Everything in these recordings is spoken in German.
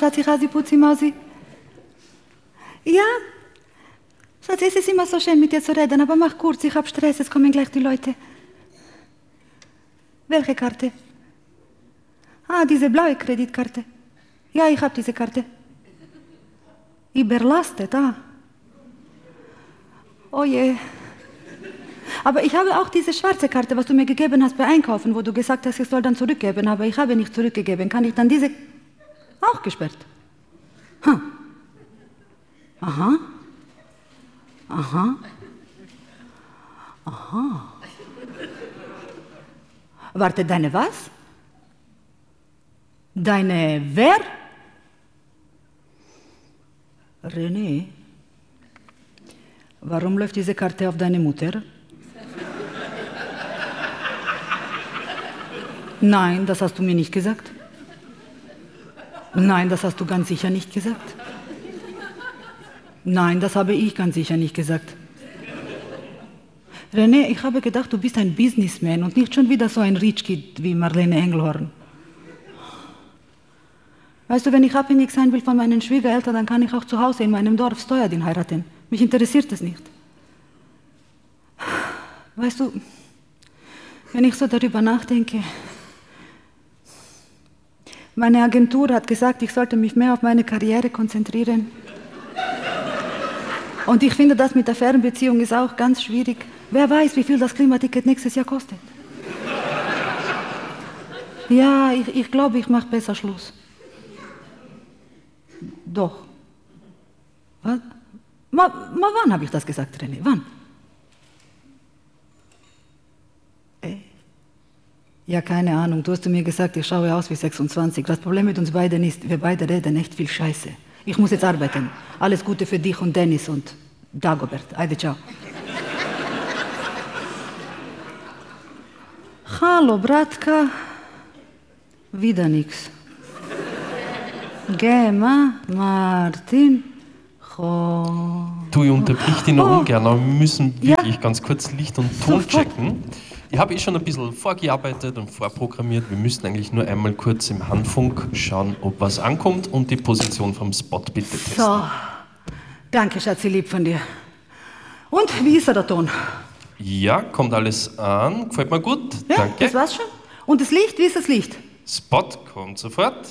Schatzi, Hasi, Putzi, Mausi. Ja? Schatzi, es ist immer so schön, mit dir zu reden, aber mach kurz, ich hab Stress, es kommen gleich die Leute. Welche Karte? Ah, diese blaue Kreditkarte. Ja, ich hab diese Karte. Überlastet, ah. Oh je. Aber ich habe auch diese schwarze Karte, was du mir gegeben hast bei Einkaufen, wo du gesagt hast, ich soll dann zurückgeben, aber ich habe nicht zurückgegeben. Kann ich dann diese auch gesperrt? Hm. Aha. Aha. Aha. Warte, deine was? Deine wer? René, warum läuft diese Karte auf deine Mutter? Nein, das hast du mir nicht gesagt. Nein, das hast du ganz sicher nicht gesagt. Nein, das habe ich ganz sicher nicht gesagt. René, ich habe gedacht, du bist ein Businessman und nicht schon wieder so ein Rich Kid wie Marlene Engelhorn. Weißt du, wenn ich abhängig sein will von meinen Schwiegereltern, dann kann ich auch zu Hause in meinem Dorf Stoyadin heiraten. Mich interessiert das nicht. Weißt du, wenn ich so darüber nachdenke, meine Agentur hat gesagt, ich sollte mich mehr auf meine Karriere konzentrieren. Und ich finde, das mit der Fernbeziehung ist auch ganz schwierig. Wer weiß, wie viel das Klimaticket nächstes Jahr kostet. Ja, ich glaube, ich mache besser Schluss. Doch. Was? Wann habe ich das gesagt, René? Wann? Ja, keine Ahnung. Du hast mir gesagt, ich schaue aus wie 26. Das Problem mit uns beiden ist, wir beide reden echt viel Scheiße. Ich muss jetzt arbeiten. Alles Gute für dich und Dennis und Dagobert. Heide, ciao. Hallo, Bratka. Wieder nix. Gema, Martin, Du, ich unterbrich dich noch ungern, aber wir müssen wirklich ganz kurz Licht und Ton checken. Ich habe schon ein bisschen vorgearbeitet und vorprogrammiert. Wir müssten eigentlich nur einmal kurz im Handfunk schauen, ob was ankommt und die Position vom Spot bitte testen. So, danke, Schatzi, lieb von dir. Und, wie ist der Ton? Ja, kommt alles an. Gefällt mir gut. Ja, danke. Das war's schon. Und das Licht, wie ist das Licht? Spot kommt sofort.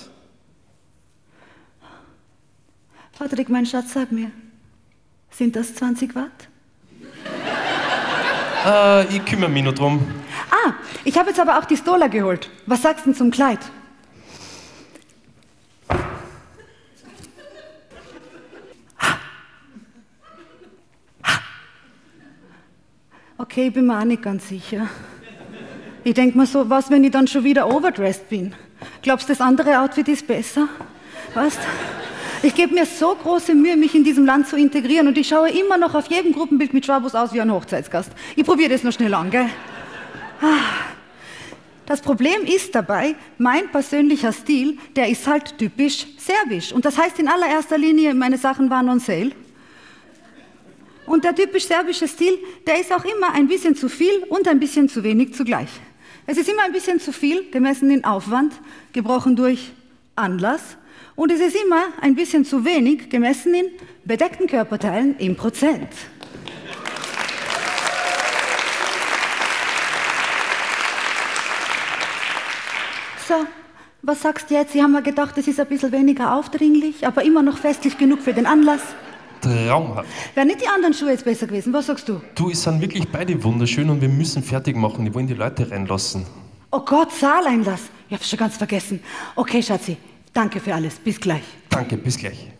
Patrick, mein Schatz, sag mir, sind das 20 Watt? Ich kümmere mich noch drum. Ah, ich habe jetzt aber auch die Stola geholt. Was sagst du denn zum Kleid? Okay, ich bin mir auch nicht ganz sicher. Ich denke mir so, was, wenn ich dann schon wieder overdressed bin? Glaubst du, das andere Outfit ist besser? Was? Ich gebe mir so große Mühe, mich in diesem Land zu integrieren und ich schaue immer noch auf jedem Gruppenbild mit Schwabus aus wie ein Hochzeitsgast. Ich probiere das noch schnell an, gell? Das Problem ist dabei, mein persönlicher Stil, der ist halt typisch serbisch. Und das heißt in allererster Linie, meine Sachen waren on sale. Und der typisch serbische Stil, der ist auch immer ein bisschen zu viel und ein bisschen zu wenig zugleich. Es ist immer ein bisschen zu viel, gemessen in Aufwand, gebrochen durch Anlass. Und es ist immer ein bisschen zu wenig, gemessen in bedeckten Körperteilen im Prozent. So, was sagst du jetzt? Sie haben mir gedacht, es ist ein bisschen weniger aufdringlich, aber immer noch festlich genug für den Anlass. Traumhaft. Wären nicht die anderen Schuhe jetzt besser gewesen? Was sagst du? Du, es sind wirklich beide wunderschön und wir müssen fertig machen. Die wollen die Leute reinlassen. Oh Gott, Saaleinlass. Ich hab's schon ganz vergessen. Okay, Schatzi, danke für alles. Bis gleich. Danke, bis gleich.